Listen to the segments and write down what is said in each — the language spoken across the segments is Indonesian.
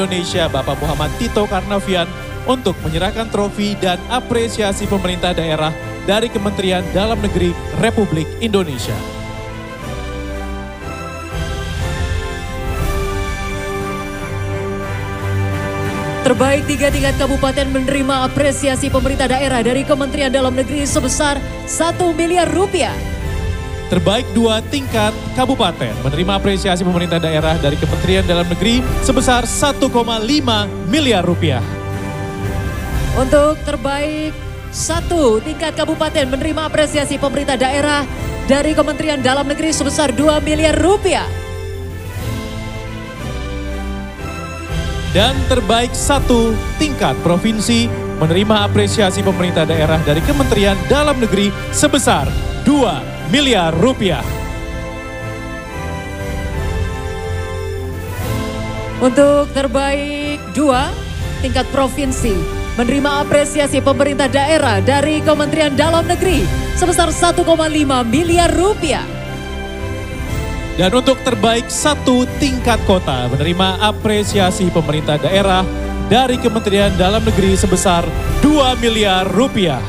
Indonesia Bapak Muhammad Tito Karnavian untuk menyerahkan trofi dan apresiasi pemerintah daerah dari Kementerian Dalam Negeri Republik Indonesia. Terbaik 3 tingkat kabupaten menerima apresiasi pemerintah daerah dari Kementerian Dalam Negeri sebesar 1 miliar rupiah. Terbaik 2 tingkat kabupaten menerima apresiasi pemerintah daerah dari Kementerian Dalam Negeri sebesar 1,5 miliar rupiah. Untuk terbaik 1 tingkat kabupaten menerima apresiasi pemerintah daerah dari Kementerian Dalam Negeri sebesar 2 miliar rupiah. Dan terbaik 1 tingkat provinsi menerima apresiasi pemerintah daerah dari Kementerian Dalam Negeri sebesar 2 miliar rupiah. Untuk terbaik 2 tingkat provinsi menerima apresiasi pemerintah daerah dari Kementerian Dalam Negeri sebesar 1,5 miliar rupiah. Dan untuk terbaik 1 tingkat kota menerima apresiasi pemerintah daerah dari Kementerian Dalam Negeri sebesar 2 miliar rupiah.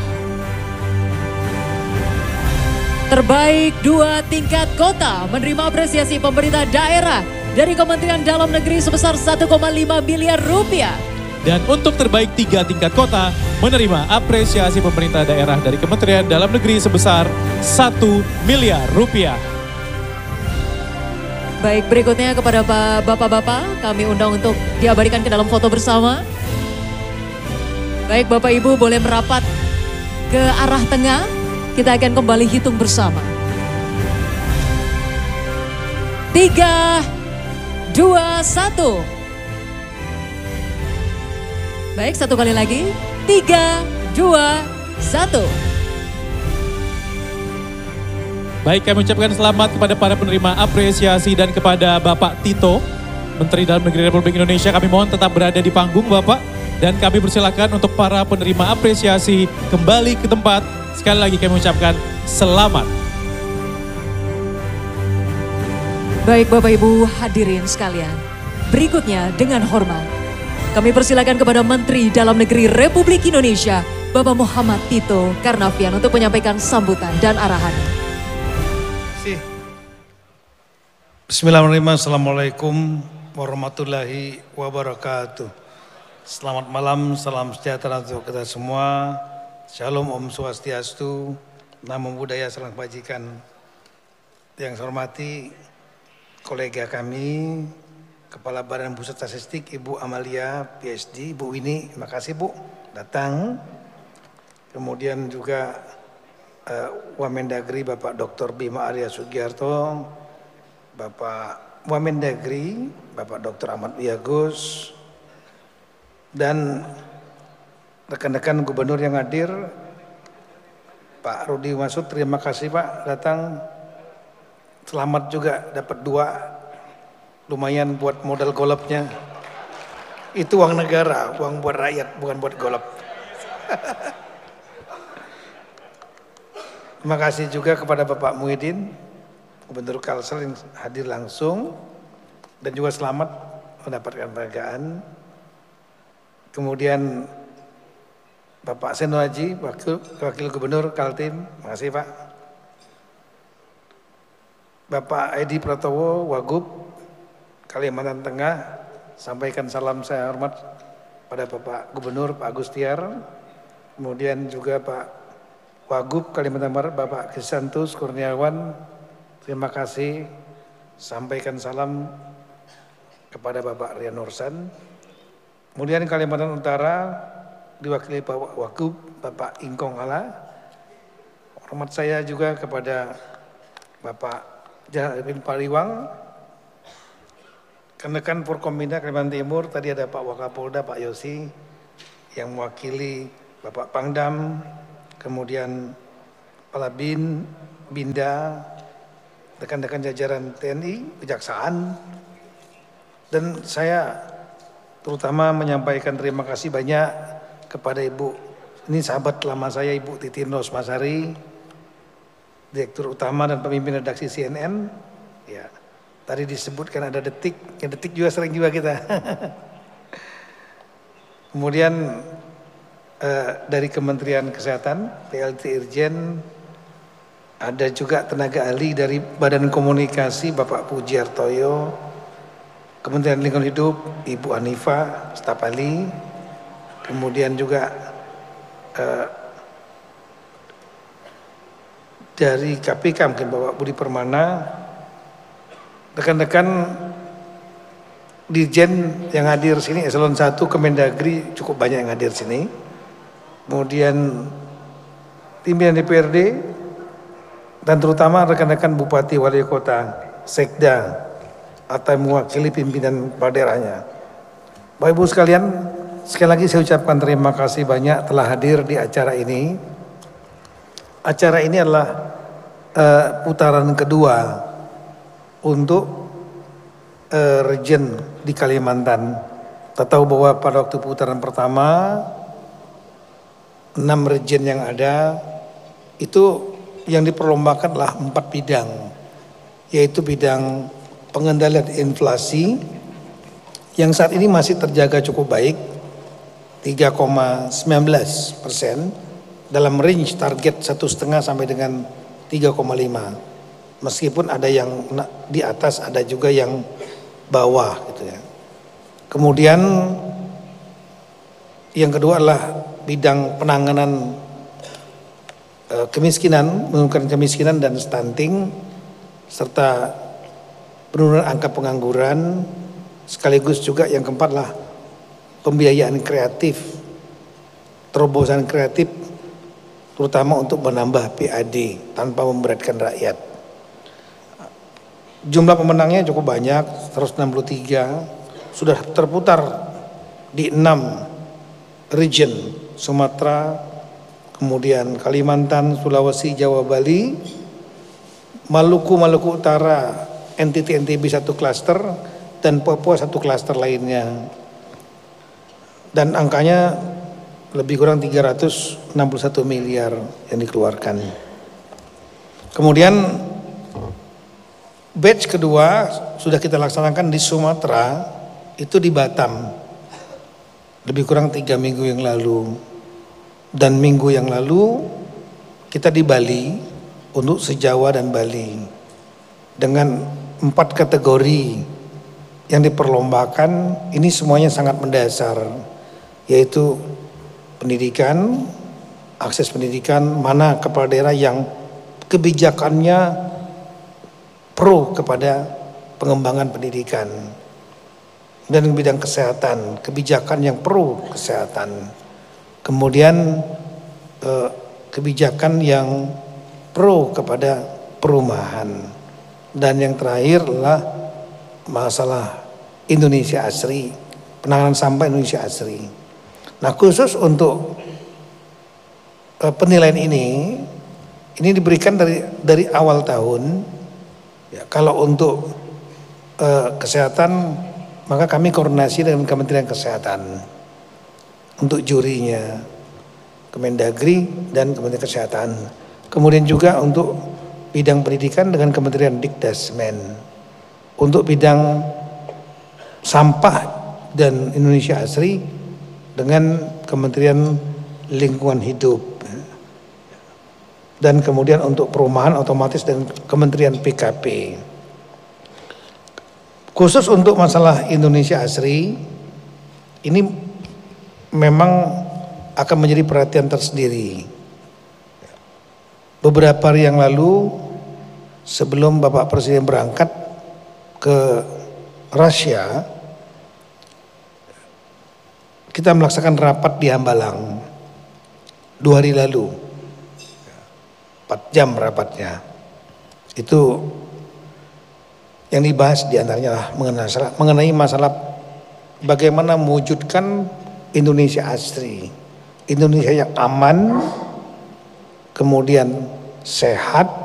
Terbaik 2 tingkat kota menerima apresiasi pemerintah daerah dari Kementerian Dalam Negeri sebesar 1,5 miliar rupiah. Dan untuk terbaik 3 tingkat kota menerima apresiasi pemerintah daerah dari Kementerian Dalam Negeri sebesar 1 miliar rupiah. Baik, berikutnya kepada bapak-bapak kami undang untuk diabadikan ke dalam foto bersama. Baik, Bapak Ibu boleh merapat ke arah tengah. Kita akan kembali hitung bersama. 3, 2, 1. Baik, satu kali lagi. 3, 2, 1. Baik, kami ucapkan selamat kepada para penerima apresiasi dan kepada Bapak Tito, Menteri Dalam Negeri Republik Indonesia. Kami mohon tetap berada di panggung Bapak, dan kami persilakan untuk para penerima apresiasi kembali ke tempat. Sekali lagi kami ucapkan selamat. Baik Bapak Ibu hadirin sekalian, berikutnya dengan hormat kami persilakan kepada Menteri Dalam Negeri Republik Indonesia, Bapak Muhammad Tito Karnavian untuk menyampaikan sambutan dan arahan. Bismillahirrahmanirrahim. Assalamualaikum warahmatullahi wabarakatuh. Selamat malam, salam sejahtera untuk kita semua. Shalom, Om Swastiastu, Namo Buddhaya, salam kebajikan. Yang saya hormati kolega kami, Kepala Badan Pusat Statistik Ibu Amalia PhD, Ibu Winnie, terima kasih Bu datang. Kemudian juga Wamendagri Bapak Dr. Bima Arya Sugiarto, Bapak Wamendagri Bapak Dr. Ahmad Wiyagus, dan rekan-rekan gubernur yang hadir, Pak Rudi Masud, terima kasih Pak datang. Selamat juga dapat 2, lumayan buat modal golopnya. Itu uang negara, uang buat rakyat, bukan buat golop. Terima kasih juga kepada Bapak Muhyiddin, Gubernur Kalsel yang hadir langsung, dan juga selamat mendapatkan penghargaan. Kemudian Bapak Seno Haji, Wakil Gubernur Kaltim, terima kasih Pak. Bapak Edi Pratowo, Wagub Kalimantan Tengah, sampaikan salam saya hormat pada Bapak Gubernur Pak Agustiar. Kemudian juga Pak Wagub Kalimantan Barat, Bapak Krisantus Kurniawan, terima kasih. Sampaikan salam kepada Bapak Rian Nursan. Kemudian Kalimantan Utara diwakili Pak Wagub Bapak Ingkong Ala. Hormat saya juga kepada Bapak Jalan Paliwang, rekan-rekan Forkominda Kalimantan Timur. Tadi ada Pak Wakapolda Pak Yosi yang mewakili Bapak Pangdam, kemudian Kepala BIN, Binda, rekan-rekan jajaran TNI, Kejaksaan, dan saya terutama menyampaikan terima kasih banyak kepada Ibu, ini sahabat lama saya, Ibu Titin Rosmasari, Direktur Utama dan Pemimpin Redaksi CNN. Ya, tadi disebutkan ada Detik, yang Detik juga sering juga kita. Kemudian dari Kementerian Kesehatan, PLT Irjen, ada juga tenaga ahli dari Badan Komunikasi Bapak Pujiartoyo, Kementerian Lingkungan Hidup Ibu Hanifa, staf ahli, kemudian juga dari KPK mungkin Bapak Budi Permana, rekan-rekan Dirjen yang hadir sini, eselon 1 Kemendagri cukup banyak yang hadir sini. Kemudian pimpinan DPRD dan terutama rekan-rekan Bupati Wali Kota, Sekda atau mewakili pimpinan kepala daerahnya. Bapak Ibu sekalian, sekali lagi saya ucapkan terima kasih banyak telah hadir di acara ini. Acara ini adalah putaran kedua untuk region di Kalimantan. Kita tahu bahwa pada waktu putaran pertama 6 region yang ada itu yang diperlombakan adalah 4 bidang, yaitu bidang pengendalian inflasi yang saat ini masih terjaga cukup baik 3,19% dalam range target 1,5 sampai dengan 3,5. Meskipun ada yang di atas, ada juga yang bawah gitu ya. Kemudian yang kedua adalah bidang penanganan kemiskinan, menurunkan kemiskinan dan stunting, serta penurunan angka pengangguran, sekaligus juga yang keempat adalah pembiayaan kreatif, terobosan kreatif, terutama untuk menambah PAD tanpa memberatkan rakyat. Jumlah pemenangnya cukup banyak, 163, sudah terputar di 6 region, Sumatera, kemudian Kalimantan, Sulawesi, Jawa, Bali, Maluku Utara, NTB 1 klaster, dan Papua 1 klaster lainnya. Dan angkanya lebih kurang 361 miliar yang dikeluarkan. Kemudian batch kedua sudah kita laksanakan di Sumatera, itu di Batam, lebih kurang 3 minggu yang lalu. Dan minggu yang lalu kita di Bali untuk se-Jawa dan Bali dengan 4 kategori yang diperlombakan. Ini semuanya sangat mendasar, yaitu pendidikan, akses pendidikan, mana kepala daerah yang kebijakannya pro kepada pengembangan pendidikan, dan bidang kesehatan, kebijakan yang pro kesehatan, kemudian kebijakan yang pro kepada perumahan, dan yang terakhir adalah masalah Indonesia Asri, penanganan sampah Indonesia Asri. Nah, khusus untuk penilaian ini diberikan dari awal tahun. Ya, kalau untuk kesehatan, maka kami koordinasi dengan Kementerian Kesehatan untuk jurinya, Kemendagri dan Kementerian Kesehatan. Kemudian juga untuk bidang pendidikan dengan Kementerian Dikdasmen. Untuk bidang sampah dan Indonesia Asri dengan Kementerian Lingkungan Hidup. Dan kemudian untuk perumahan otomatis dengan Kementerian PKP. Khusus untuk masalah Indonesia Asri, ini memang akan menjadi perhatian tersendiri. Beberapa hari yang lalu, sebelum Bapak Presiden berangkat ke Rusia, kita melaksanakan rapat di Hambalang 2 hari lalu. 4 jam rapatnya. Itu yang dibahas diantaranya mengenai masalah bagaimana mewujudkan Indonesia Asri, Indonesia yang aman, kemudian sehat,